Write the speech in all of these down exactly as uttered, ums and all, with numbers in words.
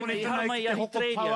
Hei mai ahi treiria.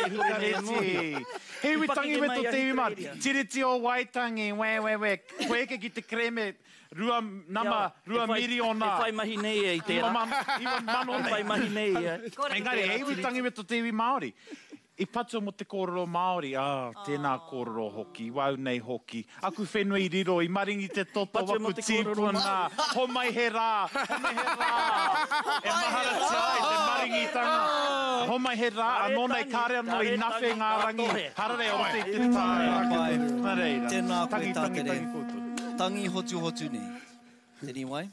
Hei witangi me to te iwi tiri ti o waitangi, we, we, we. Koe ke ki te kreme, rua nama, rua miriona. E whai mahi nei e i tērā. Iwa mano nei. E whai mahi nei e. Engari, hei witangi me to te iwi Māori. I patu mo te kōrero Māori, ah, tēnā kōrero hoki, wau nei hoki. Aku whenui riro, i maringi te toto, waku tīpuna, ho mai he rā, ho mai he rā. E mahara tai, te maringi tanga. Ho mai he rā, anō nei kāre anō i nawhi ngā rangi. Harare o te te tāre. Nā reira. Tēnā koe Tangi, tangi, tātere. tangi koutou. Tangi hotu hotu nei. Tēnī wai.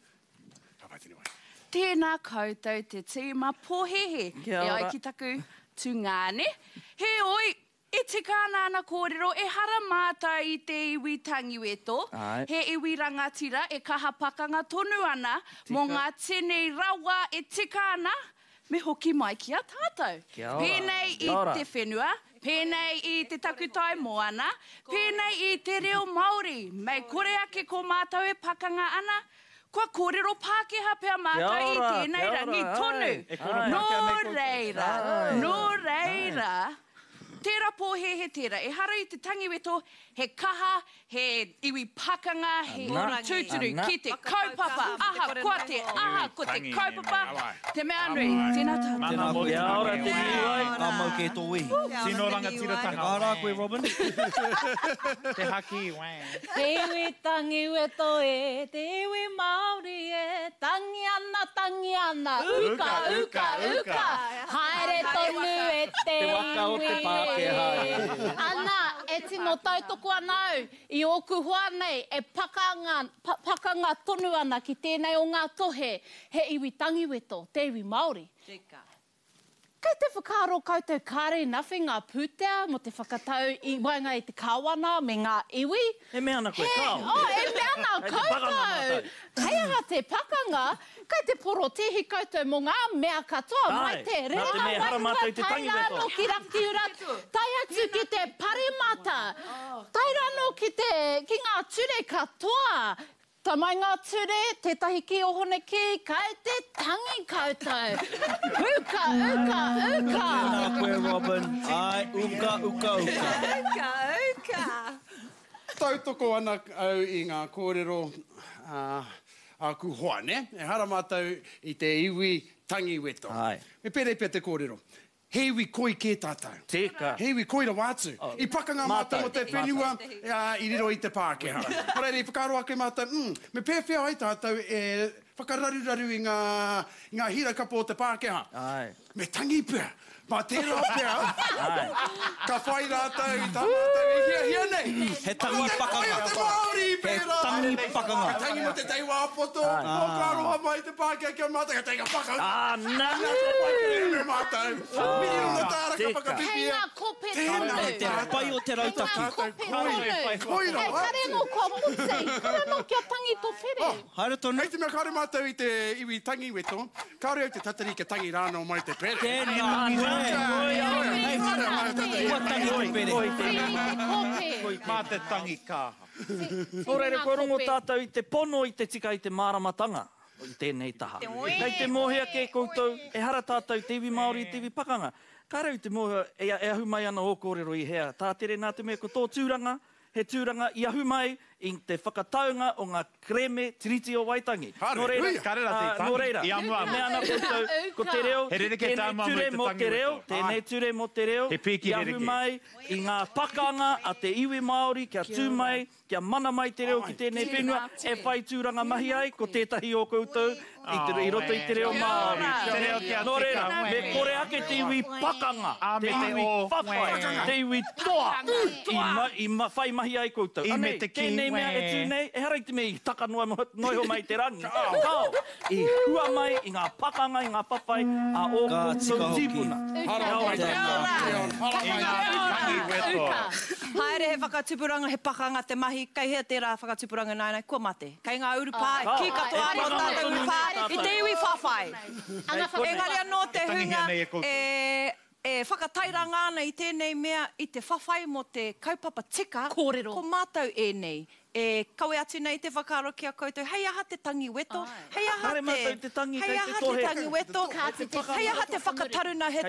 Tēnā koutou te tīma pōhehe. Kia ora. E ai ki taku tūngāne. He oi, e te kānāna kōrero, e hara māta i te iwi tangiweto. Ai. He iwi rangatira, e kaha pakanga tonu ana, mō ngā tēnei rawa e te kāna, me hoki mai ki a tātou. Kia ora. Pēnei i Kia ora. te whenua, pēnei i te takutai moana, pēnei i te reo Māori. Mei kore ake ko mātou e pakanga ana, kua kōrero Pākehā pia mātou i ora, tēnei kia ora, rangi ai. tonu. E koro No Pākehā nei koutou. reira, Ai. no reira. Tērā pōhehe tērā, e hara i te tangiweto, he kaha, he iwi pakanga, he Ana. tūturu, Ana. ki te kaupapa, aha, kua te aha, ko te Tangi, kaupapa, awai. te mea nui, tēnā tātou. Mana mo te Kia ora, tangi, te wai. niwai. Ngā mau ke tō iwi. Tino rangatira tanga. Ara koe, Robin. Te haki, wai. Te iwi tangi weto e, te iwi Māori e, tangi ana, tangi ana, uka, uka, uka. Haere tonu e te Te waka o te Pākehā e. Ana, e tino tautoko anau, i oku hoa nei, e pakanga, pa, pakanga tonu ana ki tēnei o ngā tohe, he iwi tangi weto, te iwi Māori. Kei te whakaaro koutou kāre nawhi ngā pūtea mo te whakatau i wainga i te kāwana me ngā iwi. E mea ana koe He, kao. oh, e mea ana Hei te pakanga koutou. mātou. Hei aha te pakanga, kei te poro tihi koutou mo ngā mea katoa, mai Ai, te nā te reha mea hara mātou i te wainga, tai tangiweto. rano ki rakiura, tai atu ki te parimata, tai rano ki te, ki ngā ture katoa. Tamai ngā ture, tētahi ki o hone ki, kai te tangi koutou. Uka, uka, uka. Tēnā koe, Robin. Ai, uka, uka, uka. Uka, uka. Tautoko ana au i ngā kōrero uh, a kuhoa, ne? E hara mātou i te iwi tangi weto. Ai. Me pere pia te kōrero. He iwi koi kē tātou. Teka. He iwi koi rawa atu. Oh. I pakanga Mātou. mātou o te whenua uh, i riro i te Pākehā. Hareire, i whakaro ake mātou, mm, me pēwhia ai tātou e whakararuraru i ngā, i ngā hira kapo o te Pākehā. Ai. Me tangi pia. Mā tērā pia. Ai. Ka whai rātou i tā mātou e hia hia nei. He tangi pakanga. Te Māori, He pērā. tangi pakanga. Ka tangi mo te tei wāpoto. O ka roha mai te Pākehā kia mātou. Ka tei ka pakanga. Ah, nana. Me mātou. Miri no tāra ka teka. whakapipia. Hei ngā kope Tēnā tonu. Te pai o te rautaki. Hei ngā kope tonu. Koira, Hei kare no kua mute, kare no kia tangi tō where. Haere tonu. Hei te mea kaore mātou i te iwi tangi weto. Kaore au te tatari ke tangi rānau mai te pere. Tēnā koe. Hei, hara, hara, tatari. Ua tangi o pere. Oi, Hei tēnā. te kope. Mā te tangi kāha. Kōrere, koe rongo tātou i te pono i te tika i te māramatanga. I tēnei taha. Kei te mōhea ke koutou, e hara tātou te iwi Māori i te iwi pakanga. Ka rau te mōhea, e, e ahu mai ana o kōrero i hea. Tā tere nā te mea ko tō tūranga, he tūranga i ahu mai i te whakataunga o ngā kreme tiriti o Waitangi. Hare, Nō reira, huia. Ka rera te ah, tangi. nō reira. I amu amu. Mea ana koutou, ko te reo, He rere ke tā tēnei mua mo i ture te mo tangi te reo, weto. tēnei ture mo te reo, He piki i rere ahu ki. mai i ngā pakanga a te iwi Māori, kia tū mai, kia mana mai te reo ki tēnei whenua, e whai tūranga mahi ai, ko tētahi o koutou, i, te, i roto i te reo Māori. Te reo kia Nō reira, tika, me we. kore ake te iwi pakanga, A te me te iwi o, whawhai, we. te iwi toa, i, ma, i ma, whai mahi ai koutou. I me Anei, te ki, tēnei mea we. e tū nei, e harai te mea i taka noa mo- noiho mai te rangi. Kao, i hua mai i ngā pakanga, i ngā whawhai, a o Ka tika koutou hoki. tīpuna. Hara, mai te I ngā tangi weto. Haere he whakatupuranga, he pakanga te mahi, kei hea tērā whakatupuranga nai nei, kua mate. Kei ngā urupā, Ah, ki katoa e ari o whakatupuranga tātou urupā, tātou. i te iwi whawhai. Anga whawhai. Engari anō te tangi hunga, hea nei e koutou. e e whakatairanga ana i tēnei mea i te whawhai mo te kaupapa tika. Kōrero. Ko mātou e nei. E kawe atu nei te whakaro ki a koutou. Hei aha te tangi weto. Hei aha Haere mātou te tangi, Hei kei te aha tohe. te tangi weto. Ka te te Hei aha te whakataruna he